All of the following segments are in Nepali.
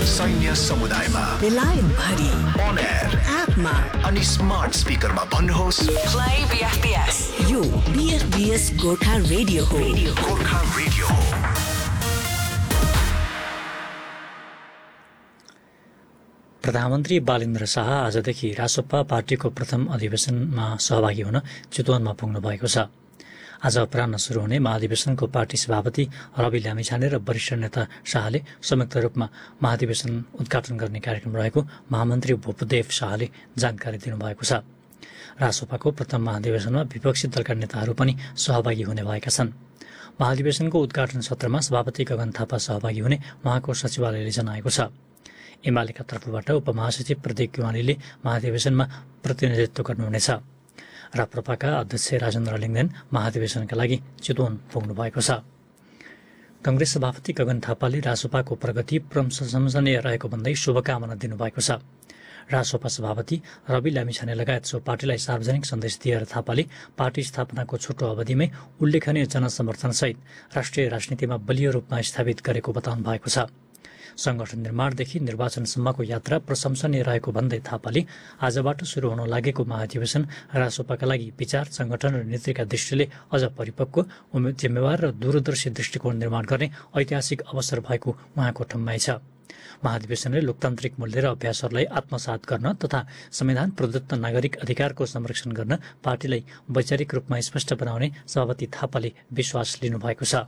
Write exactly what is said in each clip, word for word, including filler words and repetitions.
सैन्य समुदायमा बेलायत भरि on air एपमा अनि स्मार्ट स्पिकरमा भन्नुहोस् Play B F B S. यो B F B S Gorkha radio हो गोर्खा रेडियो हो। प्रधानमन्त्री बालेन्द्र शाह आजदेखि रासपा पार्टीको प्रथम अधिवेशनमा सहभागी हुन चितवनमा पुग्नु भएको छ। आज अपराह्न सुरु हुने महाधिवेशनको पार्टी सभापति रवि लामिछाने र वरिष्ठ नेता शाहले संयुक्त रूपमा महाधिवेशन उद्घाटन गर्ने कार्यक्रम रहेको महामन्त्री भूपदेव शाहले जानकारी दिनुभएको छ। रासपाको प्रथम महाधिवेशनमा विपक्षी दलका नेताहरू पनि सहभागी हुने भएका छन्। महाधिवेशनको उद्घाटन सत्रमा सभापति गगन थापा सहभागी हुने उहाँको सचिवालयले जनाएको छ। एमालेका तर्फबाट उपमहासचिव प्रदीप गेवालीले महाधिवेशनमा प्रतिनिधित्व गर्नुहुनेछ। राप्रपाका अध्यक्ष राजेन्द्र लिङ्गदेन महाधिवेशनका लागि चितवन पुग्नु भएको छ। कांग्रेस सभापति गगन थापाले रासोपाको प्रगति प्रशंसनीय रहेको भन्दै शुभकामना दिनुभएको छ। रासोपा सभापति रवि लामिछाने लगायत सो पार्टीलाई सार्वजनिक सन्देश दिएर थापाले पार्टी स्थापनाको छोटो अवधिमै उल्लेखनीय जनसमर्थनसहित राष्ट्रिय राजनीतिमा बलियो रूपमा स्थापित गरेको बताउनु भएको छ। संगठन निर्माणदेखि निर्वाचनसम्मको यात्रा प्रशंसनीय रहेको भन्दै थापाले आजबाट सुरु हुन लागेको महाधिवेशन रासोपाका लागि विचार, संगठन र नीतिका दृष्टिले अझ परिपक्व, जिम्मेवार र दूरदर्शी दृष्टिकोण निर्माण गर्ने ऐतिहासिक अवसर भएको उहाँको ठम्माइ छ। महाधिवेशनले लोकतान्त्रिक मूल्य र अभ्यासहरूलाई आत्मसात गर्न तथा संविधान प्रदत्त नागरिक अधिकारको संरक्षण गर्न पार्टीलाई वैचारिक रूपमा स्पष्ट बनाउने सभापति थापाले विश्वास लिनुभएको छ।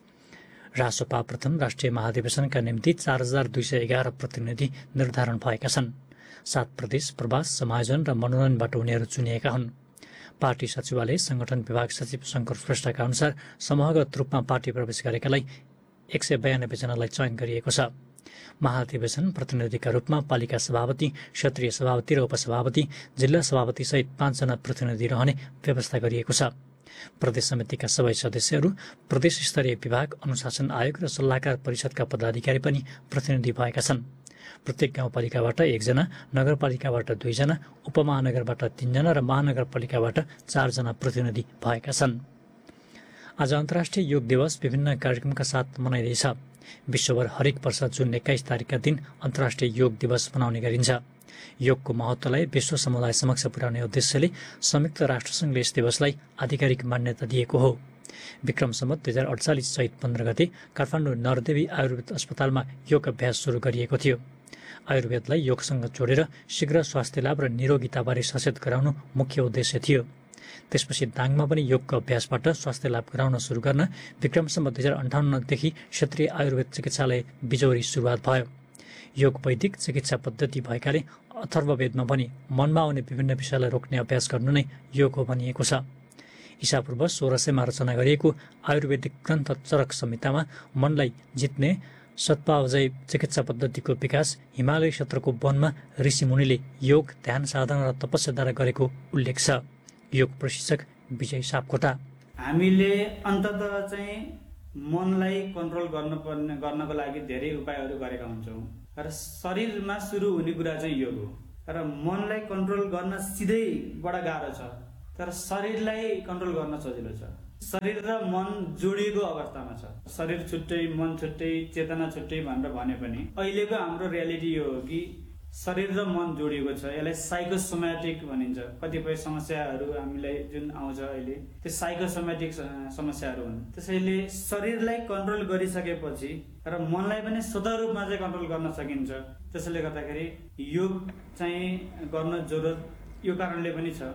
रासोपा प्रथम राष्ट्रिय महाधिवेशनका निम्ति चार हजार दुई सय एघार प्रतिनिधि निर्धारण भएका छन्। सात प्रदेश, प्रवास, समायोजन र मनोनयनबाट उनीहरू चुनिएका हुन्। पार्टी सचिवालय संगठन विभाग सचिव शङ्कर श्रेष्ठका अनुसार समूहगत रूपमा पार्टी प्रवेश गरेकालाई एक सय बयानब्बे जनालाई चयन गरिएको छ। महाधिवेशन प्रतिनिधिका रूपमा पालिका सभापति, क्षेत्रीय सभापति र उपसभापति, जिल्ला सभापति सहित पाँचजना प्रतिनिधि रहने व्यवस्था गरिएको छ। प्रदेश समितिका सबै सदस्यहरू, प्रदेश स्तरीय विभाग, अनुशासन आयोग र सल्लाहकार परिषदका पदाधिकारी पनि प्रतिनिधि भएका छन्। प्रत्येक गाउँपालिकाबाट एकजना, नगरपालिकाबाट दुईजना, उपमहानगरबाट तीनजना र महानगरपालिकाबाट चारजना प्रतिनिधि भएका छन्। आज अन्तर्राष्ट्रिय योग दिवस विभिन्न कार्यक्रमका साथ मनाइँदैछ। विश्वभर हरेक वर्ष जुन एक्काइस तारिकका दिन अन्तर्राष्ट्रिय योग दिवस मनाउने गरिन्छ। योगको महत्त्वलाई विश्व समुदाय समक्ष पुर्याउने उद्देश्यले संयुक्त राष्ट्रसङ्घले यस दिवसलाई आधिकारिक मान्यता दिएको हो। विक्रम सम्वत दुई हजार अडचालिस चैत पन्ध्र गते काठमाडौँ नरदेवी आयुर्वेद अस्पतालमा योग अभ्यास सुरु गरिएको थियो। आयुर्वेदलाई योगसँग जोडेर शीघ्र स्वास्थ्य लाभ र निरोगिताबारे सचेत गराउनु मुख्य उद्देश्य थियो। त्यसपछि दाङमा पनि योगको अभ्यासबाट स्वास्थ्य लाभ गराउन सुरु गर्न विक्रम सम्वत दुई हजार अन्ठाउन्नदेखि क्षेत्रीय आयुर्वेद चिकित्सालय बिजौरी सुरुवात भयो। योग वैदिक चिकित्सा पद्धति भएकाले अथर्ववेदमा पनि मनमा आउने विभिन्न विषयलाई रोक्ने अभ्यास गर्नु नै योग हो भनिएको छ। ईसापूर्व सोह्र सयमा रचना गरिएको आयुर्वेदिक ग्रन्थ चरक संहितामा मनलाई जित्ने सत्पावजय चिकित्सा पद्धतिको विकास हिमालय क्षेत्रको वनमा ऋषिमुनिले योग, ध्यान साधना र तपस्याद्वारा गरेको उल्लेख छ। योग प्रशिक्षक विजय सापकोटा: हामीले अन्ततः चाहिँ मनलाई कन्ट्रोल गर्नुपर्ने गर्नको लागि धेरै उपायहरू गरेका हुन्छौँ र शरीरमा सुरु हुने कुरा चाहिँ योग हो। र मनलाई कन्ट्रोल गर्न सिधै बडा गाह्रो छ, तर शरीरलाई कन्ट्रोल गर्न सजिलो छ। शरीर र मन जोडिएको अवस्थामा छ। शरीर छुट्टै, मन छुट्टै, चेतना छुट्टै भनेर भने पनि अहिलेको हाम्रो रियालिटी यो हो कि शरीर र मन जोडिएको छ। यसलाई साइकोसोमेटिक भनिन्छ। कतिपय समस्याहरू हामीलाई जुन आउँछ अहिले त्यो साइकोसोमेटिक समस्याहरू हुन्। त्यसैले शरीरलाई कन्ट्रोल गरिसकेपछि र मनलाई पनि स्वतः रूपमा चाहिँ कन्ट्रोल गर्न सकिन्छ। त्यसैले गर्दाखेरि योग चाहिँ गर्न जरुरत यो कारणले पनि छ।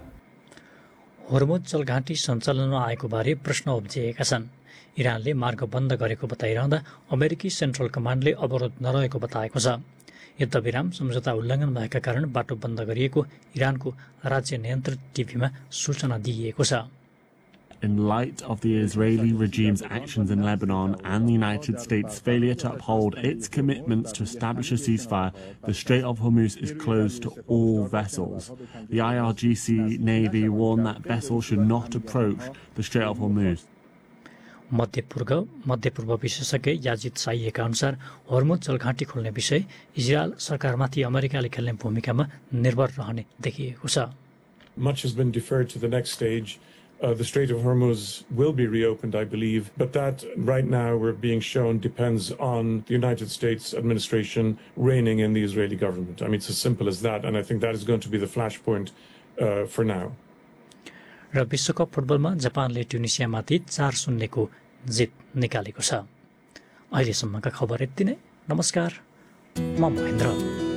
होर्मुज जलघाटी सञ्चालनमा आएको बारे प्रश्न उब्जिएका छन्। इरानले मार्ग बन्द गरेको बताइरहँदा अमेरिकी सेन्ट्रल कमान्डले अवरोध नरहेको बताएको छ। युद्धविराम सम्झौता उल्लङ्घन भएका कारण बाटो बन्द गरिएको इरानको राज्य नियन्त्रित टिभीमा सूचना दिइएको छ। In light of the Israeli regime's actions in Lebanon and the United States' failure to uphold its commitments to establish a ceasefire, the Strait of Hormuz is closed to all vessels. The I R G C Navy warned that vessels should not approach the Strait of Hormuz. मध्यपूर्व मध्यपूर्व विशेषज्ञ याजिद साइएका अनुसार होर्मुज जलघाटी खोल्ने विषय इजरायल सरकारमाथि अमेरिकाले खेल्ने भूमिकामा निर्भर रहने देखिएको छ। Much has been deferred to the next stage. Uh, the Strait of Hormuz will be reopened, I believe, but that right now we're being shown depends on the United States administration reigning in the Israeli government. I mean, it's as simple as that, and I think that is going to be the flashpoint uh, for now. र विश्वकप फुटबलमा जापानले ट्युनिसियामाथि चार शून्यको जित निकालेको छ। अहिलेसम्मका खबर यति नै। नमस्कार, म महेन्द्र।